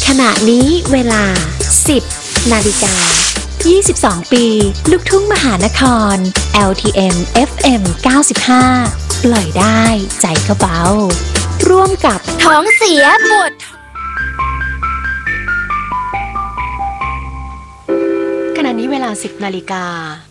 ขณะนี้เวลา 10 นาฬิกา 22 ปีลูกทุ่งมหานคร LTM FM 95 ปล่อยได้ใจก็เบาร่วมกับท้องเสียปวดขณะนี้เวลา 10 นาฬิกา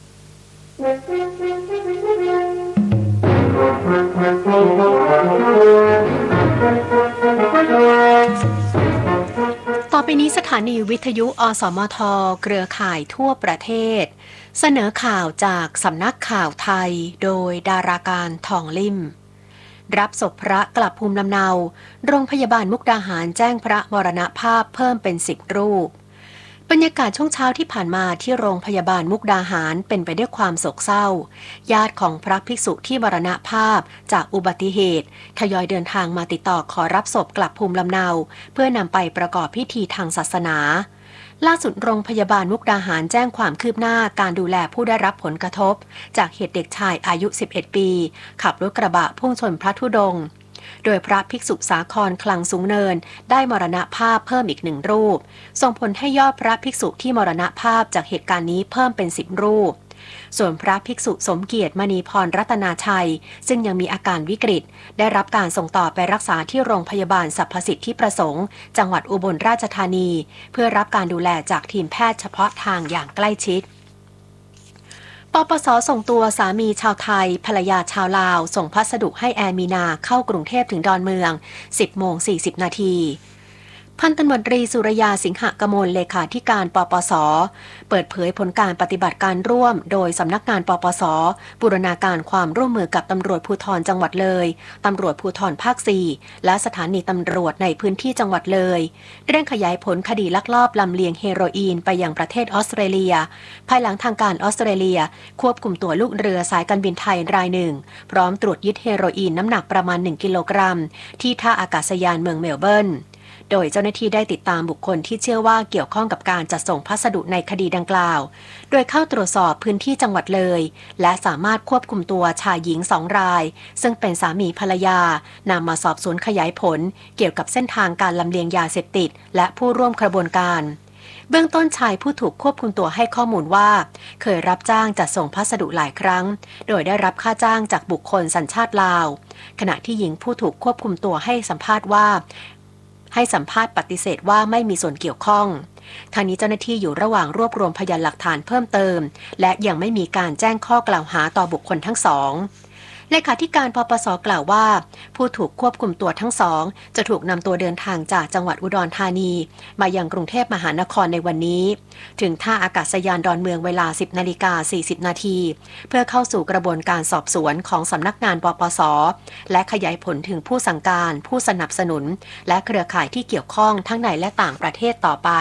ต่อไปนี้สถานีวิทยุอสมทเครือข่ายทั่วประเทศเสนอข่าวจากสำนักข่าวไทยโดยดาราการทองลิ่มรับศพพระกลับภูมิลำเนาโรงพยาบาลมุกดาหารแจ้งพระมรณภาพเพิ่มเป็น10 รูปบรรยากาศช่วงเช้าที่ผ่านมาที่โรงพยาบาลมุกดาหารเป็นไปด้วยความโศกเศร้าญาติของพระภิกษุที่มรณภาพจากอุบัติเหตุทยอยเดินทางมาติดต่อขอรับศพกลับภูมิลำเนาเพื่อนำไปประกอบพิธีทางศาสนาล่าสุดโรงพยาบาลมุกดาหารแจ้งความคืบหน้าการดูแลผู้ได้รับผลกระทบจากเหตุเด็กชายอายุ11 ปีขับรถกระบะพุ่งชนพระธุดงค์โดยพระภิกษุสาครคลังสูงเนินได้มรณภาพเพิ่มอีก1 รูปส่งผลให้ยอดพระภิกษุที่มรณภาพจากเหตุการณ์นี้เพิ่มเป็น10 รูปส่วนพระภิกษุสมเกียรติมณีพรรัตนาชัยซึ่งยังมีอาการวิกฤตได้รับการส่งต่อไปรักษาที่โรงพยาบาลสรรพสิทธิประสงค์จังหวัดอุบลราชธานีเพื่อรับการดูแลจากทีมแพทย์เฉพาะทางอย่างใกล้ชิดปปส.ส่งตัวสามีชาวไทยภรรยาชาวลาวส่งพัสดุให้แอร์มีนาเข้ากรุงเทพถึงดอนเมือง 10:40 นาทีพันตำรวจตรีสุรยาสิงหกมลเลขาธิการปปส.เปิดเผยผลการปฏิบัติการร่วมโดยสำนักงานปปส.บูรณาการความร่วมมือกับตำรวจภูธรจังหวัดเลยตำรวจภูธรภาค 4และสถานีตำรวจในพื้นที่จังหวัดเลยเร่งขยายผลคดีลักลอบลำเลียงเฮโรอีนไปยังประเทศออสเตรเลียภายหลังทางการออสเตรเลียควบคุมตัวลูกเรือสายการบินไทยรายหนึ่งพร้อมตรวจยึดเฮโรอีนน้ำหนักประมาณ1 กิโลกรัมที่ท่าอากาศยานเมืองเมลเบิร์นโดยเจ้าหน้าที่ได้ติดตามบุคคลที่เชื่อว่าเกี่ยวข้องกับการจัดส่งพัสดุในคดีดังกล่าวโดยเข้าตรวจสอบพื้นที่จังหวัดเลยและสามารถควบคุมตัวชายหญิง2 รายซึ่งเป็นสามีภรรยานำมาสอบสวนขยายผลเกี่ยวกับเส้นทางการลำเลียงยาเสพติดและผู้ร่วมกระบวนการเบื้องต้นชายผู้ถูกควบคุมตัวให้ข้อมูลว่าเคยรับจ้างจัดส่งพัสดุหลายครั้งโดยได้รับค่าจ้างจากบุคคลสัญชาติลาวขณะที่หญิงผู้ถูกควบคุมตัวให้สัมภาษณ์ปฏิเสธว่าไม่มีส่วนเกี่ยวข้องทางนี้เจ้าหน้าที่อยู่ระหว่างรวบรวมพยานหลักฐานเพิ่มเติมและยังไม่มีการแจ้งข้อกล่าวหาต่อบุคคลทั้งสองเลขาธิการปปส.กล่าวว่าผู้ถูกควบคุมตัวทั้งสองจะถูกนำตัวเดินทางจากจังหวัดอุดรธานีมายังกรุงเทพมหานครในวันนี้ถึงท่าอากาศยานดอนเมืองเวลา 10:40 นาทีเพื่อเข้าสู่กระบวนการสอบสวนของสำนักงานปปส.และขยายผลถึงผู้สั่งการผู้สนับสนุนและเครือข่ายที่เกี่ยวข้องทั้งในและต่างประเทศต่อไป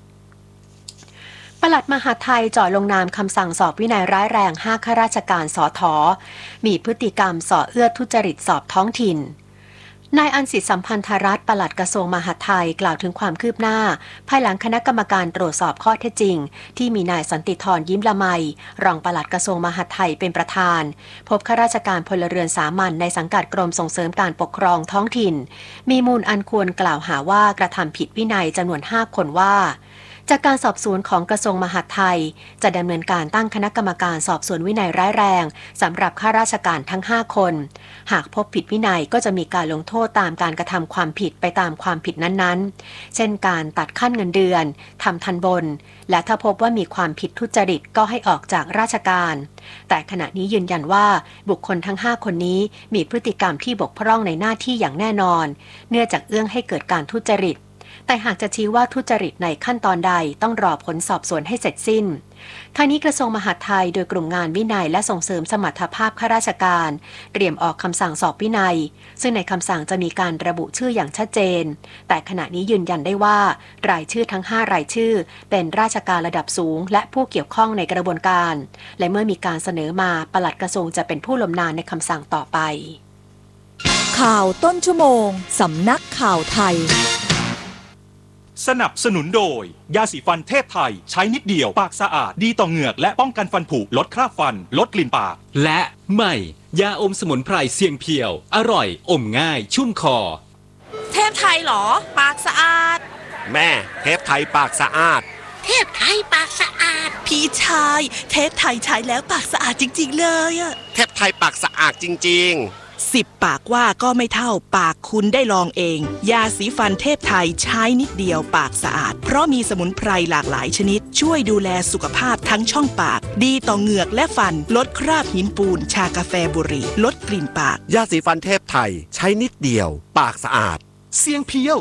ปลัดมหาดไทยจ่อลงนามคำสั่งสอบวินัยร้ายแรง5 ข้าราชการสท.มีพฤติกรรมส่อเอื้อทุจริตสอบท้องถิ่นนายอันสิทธิสัมพันธรัตน์ปลัดกระทรวงมหาดไทยกล่าวถึงความคืบหน้าภายหลังคณะกรรมการตรวจสอบข้อเท็จจริงที่มีนายสันติธรยิ้มละไมรองปลัดกระทรวงมหาดไทยเป็นประธานพบข้าราชการพลเรือนสามัญในสังกัดกรมส่งเสริมการปกครองท้องถิ่นมีมูลอันควรกล่าวหาว่ากระทำผิดวินัยจำนวน5 คนว่าจากการสอบสวนของกระทรวงมหาดไทยจะดำเนินการตั้งคณะกรรมการสอบสวนวินัยร้ายแรงสำหรับข้าราชการทั้ง5 คนหากพบผิดวินัยก็จะมีการลงโทษตามการกระทำความผิดไปตามความผิดนั้นๆเช่นการตัดขั้นเงินเดือนทำทันบนและถ้าพบว่ามีความผิดทุจริตก็ให้ออกจากราชการแต่ขณะนี้ยืนยันว่าบุคคลทั้ง5 คนนี้มีพฤติกรรมที่บกพร่องในหน้าที่อย่างแน่นอนเนื่องจากเอื้อให้เกิดการทุจริตแต่หากจะชี้ว่าทุจริตในขั้นตอนใดต้องรอผลสอบสวนให้เสร็จสิ้นทางนี้กระทรวงมหาดไทยโดยกลุ่มงานวินัยและส่งเสริมสมรรถภาพข้าราชการเตรียมออกคำสั่งสอบวินัยซึ่งในคำสั่งจะมีการระบุชื่ออย่างชัดเจนแต่ขณะนี้ยืนยันได้ว่ารายชื่อทั้ง5 รายชื่อเป็นราชการระดับสูงและผู้เกี่ยวข้องในกระบวนการและเมื่อมีการเสนอมาปลัดกระทรวงจะเป็นผู้ลงนามในคำสั่งต่อไปข่าวต้นชั่วโมงสำนักข่าวไทยสนับสนุนโดยยาสีฟันเทพไทยใช้นิดเดียวปากสะอาดดีต่อเหงือกและป้องกันฟันผุลดคราบฟันลดกลิ่นปากและใหม่ยาอมสมุนไพรเสียงเพียวอร่อยอมง่ายชุ่มคอเทพไทยเหรอปากสะอาดแม่เทปไทยปากสะอาดเทพไทยปากสะอาดพี่ชายเทปไทยใช้แล้วปากสะอาดจริงๆเลยอะเทปไทยปากสะอาดจริง 10 ปากว่าก็ไม่เท่าปากคุณได้ลองเองยาสีฟันเทพไทยใช้นิดเดียวปากสะอาดเพราะมีสมุนไพรหลากหลายชนิดช่วยดูแลสุขภาพทั้งช่องปากดีต่อเหงือกและฟันลดคราบหินปูนชากาแฟบุหรี่ลดกลิ่นปากๆยาสีฟันเทพไทยใช้นิดเดียวปากสะอาดเสียงเพียว